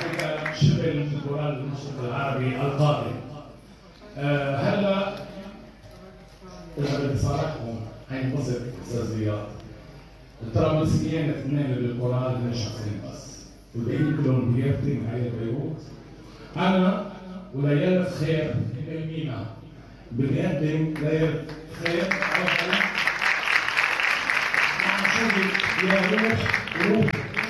ذلك شبه الكورال المشرق العربي القادم. هلا اذا بدي صارحكم حينبسط استاذ زياد. الطرابلسيين اثنين بالكورال هن شخصين بس، والباقيين كلهم بيرتي من عائله بيروت. انا وليالة خير من مينا بنقدم ليالة خير مع شغل يا روح